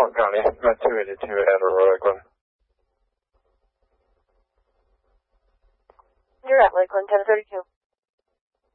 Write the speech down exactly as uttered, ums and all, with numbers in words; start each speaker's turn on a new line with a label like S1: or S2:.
S1: Fulton County, about two eighty-two at Lakeland.
S2: You're at Lakeland, ten thirty-two.